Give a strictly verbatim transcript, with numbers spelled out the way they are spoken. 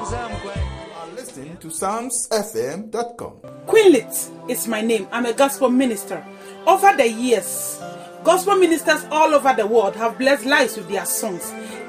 are listening to psalms f m dot com. Queenlit is my name. I'm a gospel minister. Over the years, gospel ministers all over the world have blessed lives with their songs.